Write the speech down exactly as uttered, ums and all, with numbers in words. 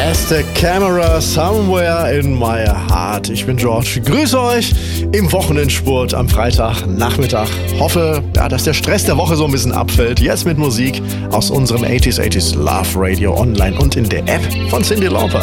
As the camera somewhere in my heart. Ich bin George, grüße euch im Wochenendspurt am Freitagnachmittag. Hoffe, ja, dass der Stress der Woche so ein bisschen abfällt. Jetzt mit Musik aus unserem achtziger, achtziger Love Radio online und in der App von Cyndi Lauper.